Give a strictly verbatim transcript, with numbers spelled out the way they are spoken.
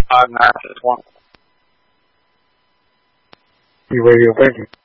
啊，那是错。 以为有背景。